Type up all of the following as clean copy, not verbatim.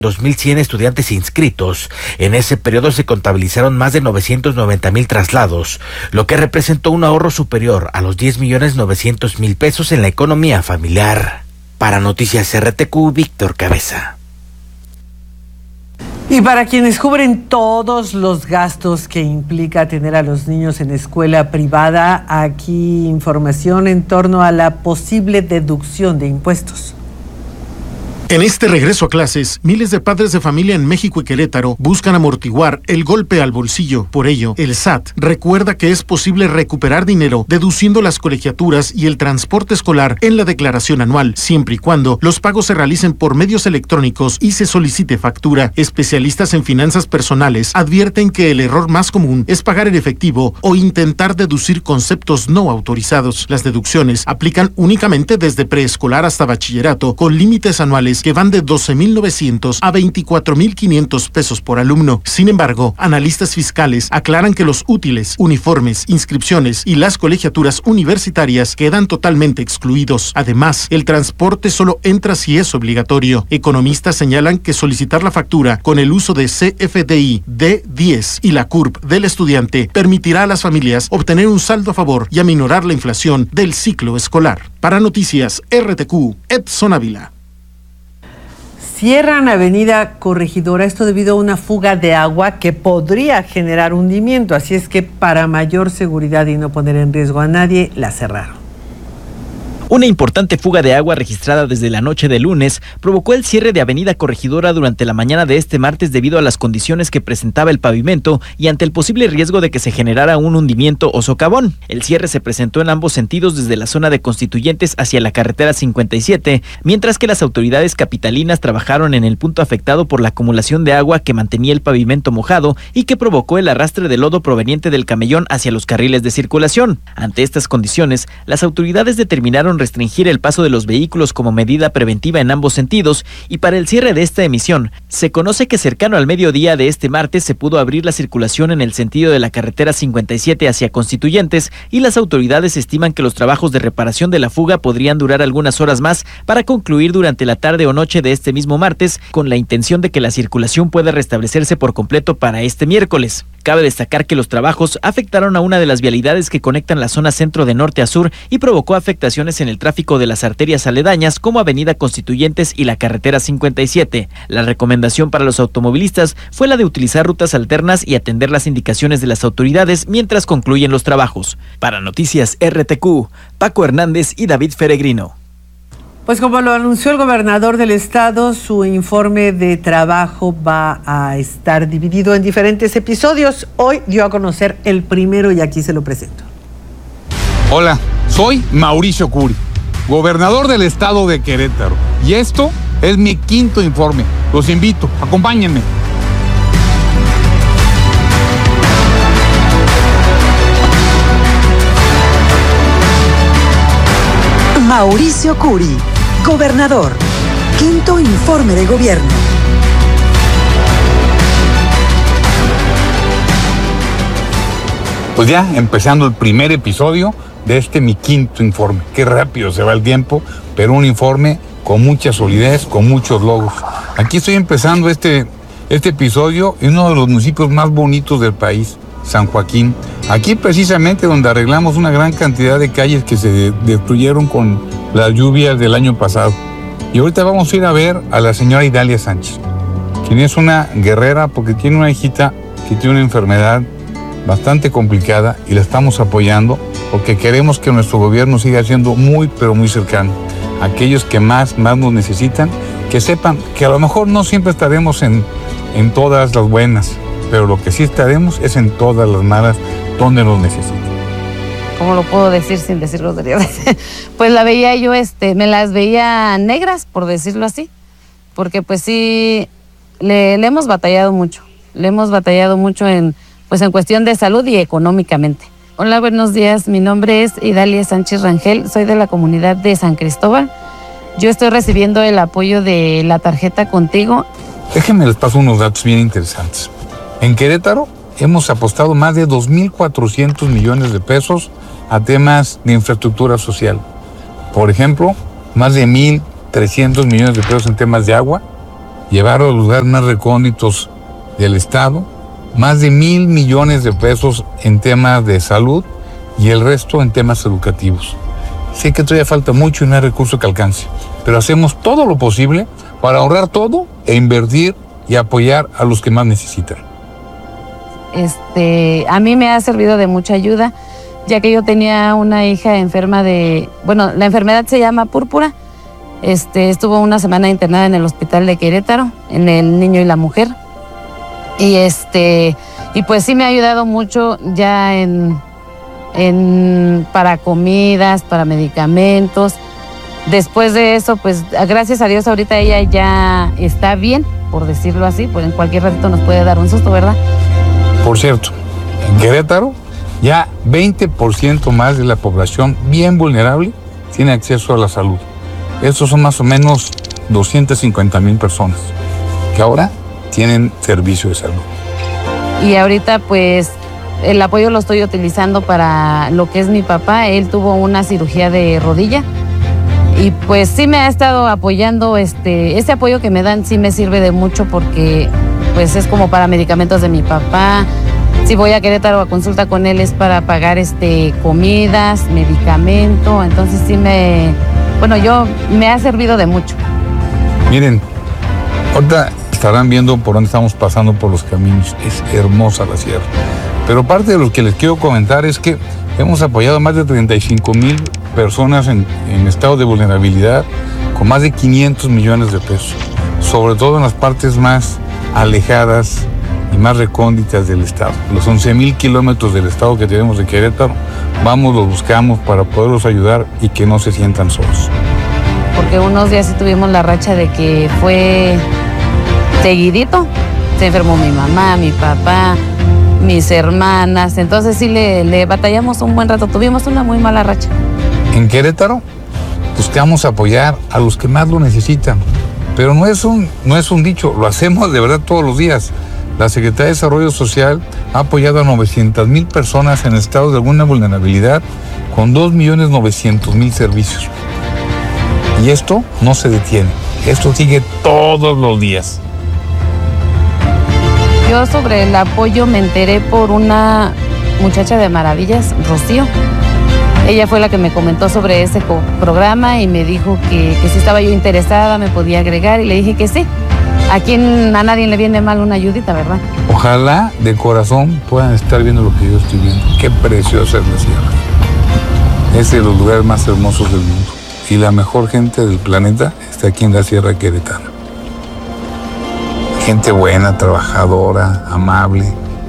2,100 estudiantes inscritos. En ese periodo se contabilizaron más de 990,000 traslados, lo que representó un ahorro superior a los 10,900,000 pesos en la economía familiar. Para Noticias RTQ, Víctor Cabeza. Y para quienes cubren todos los gastos que implica tener a los niños en escuela privada, aquí información en torno a la posible deducción de impuestos. En este regreso a clases, miles de padres de familia en México y Querétaro buscan amortiguar el golpe al bolsillo. Por ello, el SAT recuerda que es posible recuperar dinero deduciendo las colegiaturas y el transporte escolar en la declaración anual, siempre y cuando los pagos se realicen por medios electrónicos y se solicite factura. Especialistas en finanzas personales advierten que el error más común es pagar en efectivo o intentar deducir conceptos no autorizados. Las deducciones aplican únicamente desde preescolar hasta bachillerato, con límites anuales que van de 12,900 a 24,500 pesos por alumno. Sin embargo, analistas fiscales aclaran que los útiles, uniformes, inscripciones y las colegiaturas universitarias quedan totalmente excluidos. Además, el transporte solo entra si es obligatorio. Economistas señalan que solicitar la factura con el uso de CFDI, D10 y la CURP del estudiante permitirá a las familias obtener un saldo a favor y aminorar la inflación del ciclo escolar. Para Noticias RTQ, Edson Ávila. Cierran Avenida Corregidora, esto debido a una fuga de agua que podría generar hundimiento, así es que para mayor seguridad y no poner en riesgo a nadie, la cerraron. Una importante fuga de agua registrada desde la noche de lunes provocó el cierre de Avenida Corregidora durante la mañana de este martes debido a las condiciones que presentaba el pavimento y ante el posible riesgo de que se generara un hundimiento o socavón. El cierre se presentó en ambos sentidos desde la zona de Constituyentes hacia la carretera 57, mientras que las autoridades capitalinas trabajaron en el punto afectado por la acumulación de agua que mantenía el pavimento mojado y que provocó el arrastre de lodo proveniente del camellón hacia los carriles de circulación. Ante estas condiciones, las autoridades determinaron restringir el paso de los vehículos como medida preventiva en ambos sentidos, y para el cierre de esta emisión, se conoce que cercano al mediodía de este martes se pudo abrir la circulación en el sentido de la carretera 57 hacia Constituyentes, y las autoridades estiman que los trabajos de reparación de la fuga podrían durar algunas horas más para concluir durante la tarde o noche de este mismo martes, con la intención de que la circulación pueda restablecerse por completo para este miércoles. Cabe destacar que los trabajos afectaron a una de las vialidades que conectan la zona centro de norte a sur y provocó afectaciones en el tráfico de las arterias aledañas como Avenida Constituyentes y la carretera 57. La recomendación para los automovilistas fue la de utilizar rutas alternas y atender las indicaciones de las autoridades mientras concluyen los trabajos. Para Noticias RTQ, Paco Hernández y David Feregrino. Pues como lo anunció el gobernador del estado, su informe de trabajo va a estar dividido en diferentes episodios. Hoy dio a conocer el primero y aquí se lo presento. Hola, soy Mauricio Curi, gobernador del estado de Querétaro. Y esto es mi quinto informe. Los invito, acompáñenme. Mauricio Curi, gobernador. Quinto informe de gobierno. Pues ya empezando el primer episodio de mi quinto informe. Qué rápido se va el tiempo, pero un informe con mucha solidez, con muchos logros. Aquí estoy empezando este episodio en uno de los municipios más bonitos del país, San Joaquín. Aquí precisamente donde arreglamos una gran cantidad de calles que se destruyeron con las lluvias del año pasado. Y ahorita vamos a ir a ver a la señora Idalia Sánchez, quien es una guerrera porque tiene una hijita que tiene una enfermedad bastante complicada y la estamos apoyando porque queremos que nuestro gobierno siga siendo muy, pero muy cercano. Aquellos que más nos necesitan, que sepan que a lo mejor no siempre estaremos en todas las buenas, pero lo que sí estaremos es en todas las malas donde nos necesiten. ¿Cómo lo puedo decir sin decir groserías? Pues la veía yo, me las veía negras, por decirlo así, porque pues sí, le hemos batallado mucho. Le hemos batallado mucho en cuestión de salud y económicamente. Hola, buenos días. Mi nombre es Idalia Sánchez Rangel. Soy de la comunidad de San Cristóbal. Yo estoy recibiendo el apoyo de la tarjeta Contigo. Déjenme les paso unos datos bien interesantes. En Querétaro hemos apostado más de 2,400 millones de pesos a temas de infraestructura social. Por ejemplo, más de 1,300 millones de pesos en temas de agua llevar a los lugares más recónditos del estado, más de 1,000 millones de pesos en temas de salud y el resto en temas educativos. Sé que todavía falta mucho y no hay recurso que alcance, pero hacemos todo lo posible para ahorrar todo e invertir y apoyar a los que más necesitan. A mí me ha servido de mucha ayuda, ya que yo tenía una hija enferma la enfermedad se llama púrpura. Estuvo una semana internada en el hospital de Querétaro, en el niño y la mujer. Y pues sí me ha ayudado mucho ya para comidas, para medicamentos. Después de eso, pues gracias a Dios ahorita ella ya está bien, por decirlo así, pues en cualquier ratito nos puede dar un susto, ¿verdad? Por cierto, en Querétaro ya 20% más de la población bien vulnerable tiene acceso a la salud. Estos son más o menos 250,000 personas que ahora tienen servicio de salud. Y ahorita pues el apoyo lo estoy utilizando para lo que es mi papá. Él tuvo una cirugía de rodilla y pues sí me ha estado apoyando. Ese apoyo que me dan sí me sirve de mucho porque pues es como para medicamentos de mi papá. Si voy a Querétaro a consulta con él es para pagar comidas, medicamento. Entonces sí me ha servido de mucho. Miren, ahorita estarán viendo por dónde estamos pasando por los caminos. Es hermosa la sierra. Pero parte de lo que les quiero comentar es que hemos apoyado a más de 35,000 personas en estado de vulnerabilidad con más de 500 millones de pesos, sobre todo en las partes más alejadas y más recónditas del estado. Los 11,000 kilómetros del estado que tenemos de Querétaro, los buscamos para poderlos ayudar y que no se sientan solos. Porque unos días sí tuvimos la racha de que fue seguidito. Se enfermó mi mamá, mi papá, mis hermanas. Entonces sí le batallamos un buen rato. Tuvimos una muy mala racha. En Querétaro buscamos apoyar a los que más lo necesitan. Pero no es un dicho, lo hacemos de verdad todos los días. La Secretaría de Desarrollo Social ha apoyado a 900,000 personas en estados de alguna vulnerabilidad con 2,900,000 servicios. Y esto no se detiene, esto sigue todos los días. Yo sobre el apoyo me enteré por una muchacha de Maravillas, Rocío. Ella fue la que me comentó sobre ese programa y me dijo que si estaba yo interesada me podía agregar y le dije que sí. A nadie le viene mal una ayudita, ¿verdad? Ojalá de corazón puedan estar viendo lo que yo estoy viendo. Qué preciosa es la sierra. Es de los lugares más hermosos del mundo. Y la mejor gente del planeta está aquí en la Sierra Queretana. Gente buena, trabajadora, amable.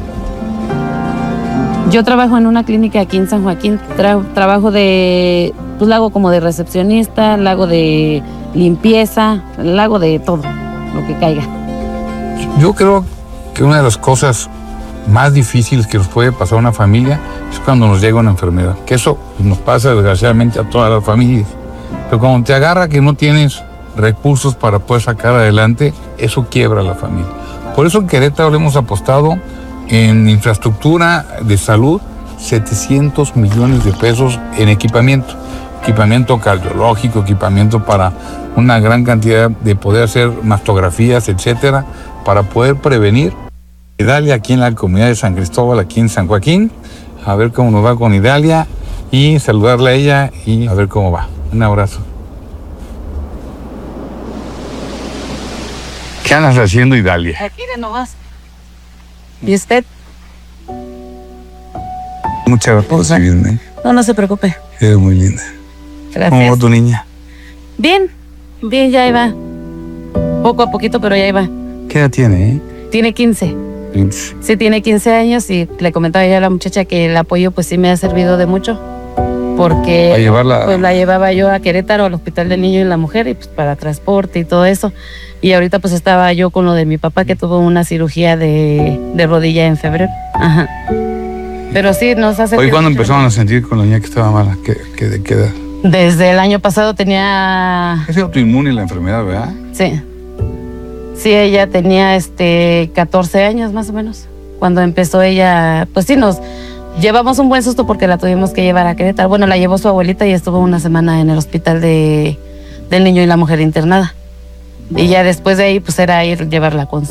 Yo trabajo en una clínica aquí en San Joaquín. Trabajo la hago como de recepcionista, la hago de limpieza, la hago de todo, lo que caiga. Yo creo que una de las cosas más difíciles que nos puede pasar a una familia es cuando nos llega una enfermedad. Que eso nos pasa desgraciadamente a todas las familias. Pero cuando te agarra que no tienes recursos para poder sacar adelante, eso quiebra a la familia. Por eso en Querétaro le hemos apostado en infraestructura de salud 700 millones de pesos en equipamiento cardiológico, equipamiento para una gran cantidad de poder hacer mastografías, etcétera, para poder prevenir. Idalia aquí en la comunidad de San Cristóbal, aquí en San Joaquín, a ver cómo nos va con Idalia y saludarle a ella y a ver cómo va. Un abrazo. ¿Qué andas haciendo, Idalia? Aquí de nomás. ¿Y usted? Muchas gracias por recibirme. No se preocupe. Eres muy linda. Gracias. ¿Cómo va tu niña? Bien, ya iba. Poco a poquito, pero ya iba. ¿Qué edad tiene, Tiene 15. 15. Sí, tiene 15 años y le comentaba yo a la muchacha que el apoyo pues sí me ha servido de mucho. Porque pues la llevaba yo a Querétaro, al Hospital del Niño y la Mujer, y pues para transporte y todo eso. Y ahorita pues estaba yo con lo de mi papá que tuvo una cirugía de rodilla en febrero. Ajá. Pero sí, nos hace... ¿Hoy cuándo empezaron a sentir con la niña que estaba mala? ¿De qué edad? Desde el año pasado tenía... Es autoinmune la enfermedad, ¿verdad? Sí. Sí, ella tenía 14 años más o menos. Cuando empezó ella, pues sí, nos llevamos un buen susto porque la tuvimos que llevar a Querétaro. Bueno, la llevó su abuelita y estuvo una semana en el Hospital del Niño y la Mujer internada. Y ya después de ahí, pues era ir llevarla con